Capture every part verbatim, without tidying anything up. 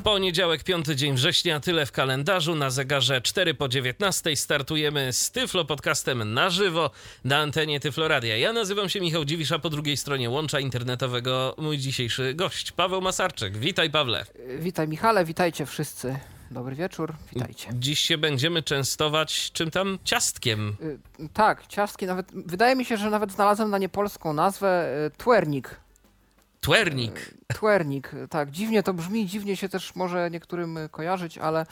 Poniedziałek, piąty dzień września, tyle w kalendarzu. Na zegarze cztery po dziewiętnastej startujemy z Tyflo Podcastem na żywo na antenie Tyflo Radia. Ja nazywam się Michał Dziwisz, a po drugiej stronie łącza internetowego mój dzisiejszy gość, Paweł Masarczyk. Witaj, Pawle. Witaj, Michale, witajcie wszyscy. Dobry wieczór, witajcie. Dziś się będziemy częstować czym tam? Ciastkiem. Y, tak, ciastki nawet, wydaje mi się, że nawet znalazłem na niepolską nazwę y, twernik. Twernik. Twernik, tak, dziwnie to brzmi, dziwnie się też może niektórym kojarzyć, ale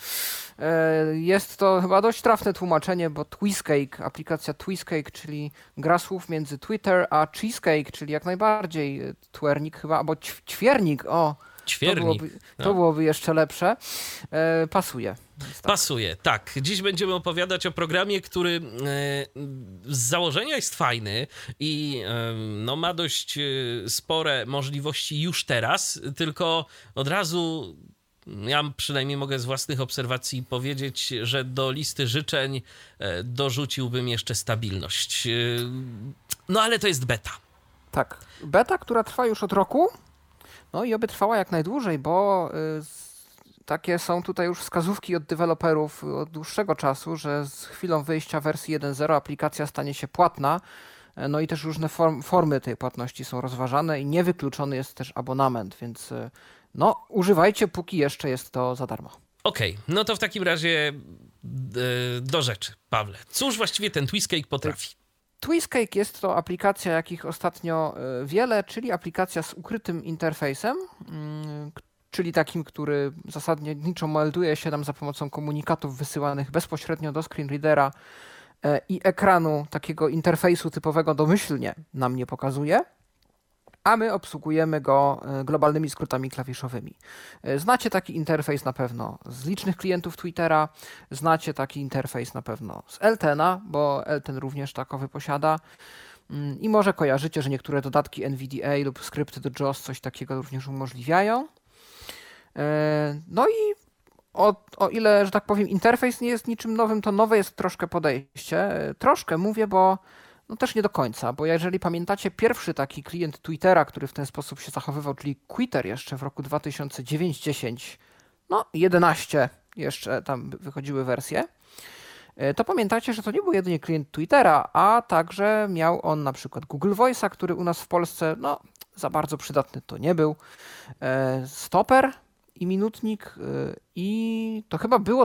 e, jest to chyba dość trafne tłumaczenie, bo Twistcake, aplikacja Twistcake, czyli gra słów między Twitter a Cheesecake, czyli jak najbardziej twernik chyba, albo ćw- ćwiernik, o, Ćwiernik. to byłoby, No. to byłoby jeszcze lepsze, e, pasuje. Tak. Pasuje, tak. Dziś będziemy opowiadać o programie, który e, z założenia jest fajny i e, no, ma dość e, spore możliwości już teraz, tylko od razu ja przynajmniej mogę z własnych obserwacji powiedzieć, że do listy życzeń e, dorzuciłbym jeszcze stabilność. E, no ale to jest beta. Tak, beta, która trwa już od roku, no i oby trwała jak najdłużej, bo y, takie są tutaj już wskazówki od deweloperów od dłuższego czasu, że z chwilą wyjścia wersji jeden zero aplikacja stanie się płatna, no i też różne form, formy tej płatności są rozważane i niewykluczony jest też abonament, więc y, no używajcie, póki jeszcze jest to za darmo. Okej, okay, no to w takim razie y, do rzeczy, Pawle. Cóż właściwie ten Twistcake potrafi? Twistcake jest to aplikacja, jakich ostatnio wiele, czyli aplikacja z ukrytym interfejsem, czyli takim, który zasadniczo melduje się nam za pomocą komunikatów wysyłanych bezpośrednio do screenreadera i ekranu takiego interfejsu typowego domyślnie nam nie pokazuje, a my obsługujemy go globalnymi skrótami klawiszowymi. Znacie taki interfejs na pewno z licznych klientów Twittera, znacie taki interfejs na pewno z Eltena, bo Elten również takowy posiada i może kojarzycie, że niektóre dodatki N V D A lub skrypty do JAWS coś takiego również umożliwiają. No i o, o ile, że tak powiem, interfejs nie jest niczym nowym, to nowe jest troszkę podejście. Troszkę mówię, bo no też nie do końca, bo jeżeli pamiętacie pierwszy taki klient Twittera, który w ten sposób się zachowywał, czyli Twitter jeszcze w roku dwa tysiące dziewiąty, dziesiąty, no jedenaście jeszcze tam wychodziły wersje, to pamiętacie, że to nie był jedynie klient Twittera, a także miał on na przykład Google Voice'a, który u nas w Polsce no za bardzo przydatny to nie był, Stopper i minutnik i to chyba było